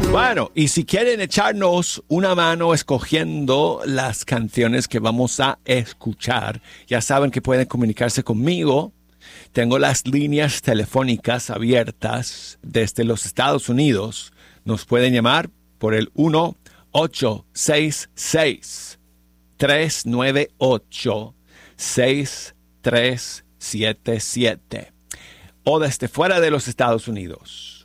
Bueno, y si quieren echarnos una mano escogiendo las canciones que vamos a escuchar, ya saben que pueden comunicarse conmigo. Tengo las líneas telefónicas abiertas desde los Estados Unidos. Nos pueden llamar por el 1-866-398-6377. O desde fuera de los Estados Unidos.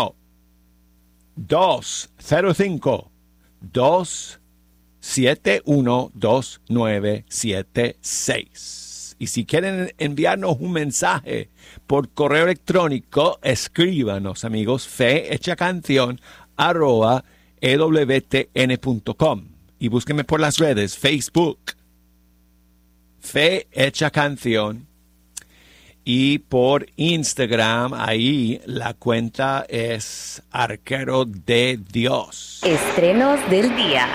1-205-271-2976. Y si quieren enviarnos un mensaje por correo electrónico, escríbanos, amigos, fehechacanción@ewtn.com. Y búsquenme por las redes, Facebook, Fe Hecha Canción. Y por Instagram, ahí la cuenta es Arquero de Dios. Estrenos del día.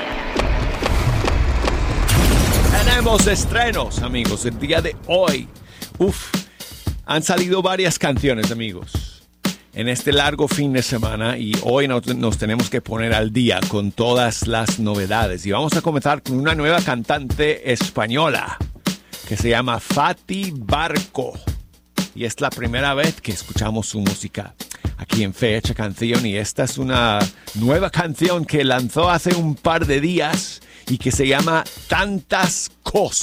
Tenemos estrenos, amigos, el día de hoy. Han salido varias canciones, amigos, en este largo fin de semana y hoy nos tenemos que poner al día con todas las novedades. Y vamos a comenzar con una nueva cantante española que se llama Fati Barco. Y es la primera vez que escuchamos su música aquí en Fe Hecha Canción. Y esta es una nueva canción que lanzó hace un par de días y que se llama Tantas Cosas.